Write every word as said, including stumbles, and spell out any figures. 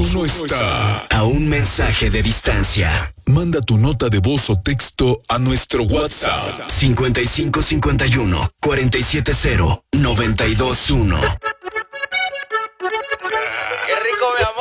uno está a un mensaje de distancia. Manda tu nota de voz o texto a nuestro WhatsApp cincuenta y cinco cincuenta y uno cuarenta y siete cero noventa y dos uno. ¡Qué rico, mi amor!